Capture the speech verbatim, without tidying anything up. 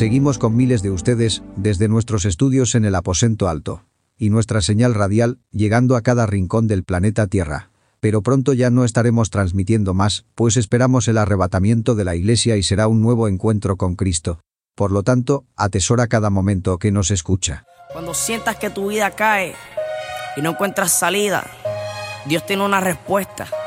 Seguimos con miles de ustedes desde nuestros estudios en el aposento alto y nuestra señal radial llegando a cada rincón del planeta Tierra. Pero pronto ya no estaremos transmitiendo más, pues esperamos el arrebatamiento de la Iglesia y será un nuevo encuentro con Cristo. Por lo tanto, atesora cada momento que nos escucha. Cuando sientas que tu vida cae y no encuentras salida, Dios tiene una respuesta.